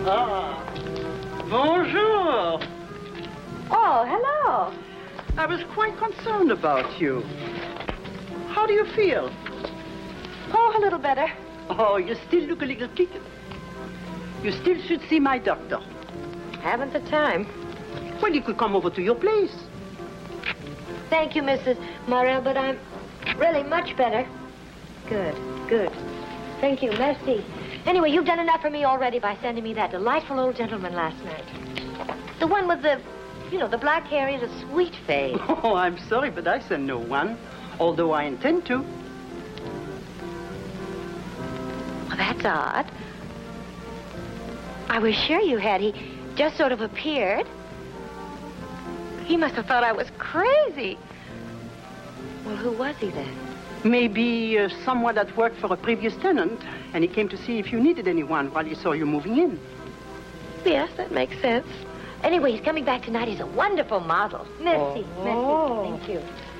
Ah. Bonjour. Oh, hello. I was quite concerned about you. How do you feel? Oh, a little better. Oh, you still look a little kicking. You still should see my doctor. Haven't the time. Well, you could come over to your place. Thank you, Mrs. Morel, but I'm really much better. Good, good. Thank you, merci. Anyway, you've done enough for me already by sending me that delightful old gentleman last night. The one with the, the black hair and a sweet face. Oh, I'm sorry, but I send no one, although I intend to. Well, that's odd. I was sure you had. He just sort of appeared. He must have thought I was crazy. Well, who was he then? Maybe someone that worked for a previous tenant, and he came to see if you needed anyone while he saw you moving in. Yes, that makes sense. Anyway, he's coming back tonight. He's a wonderful model. Merci, merci. Thank you.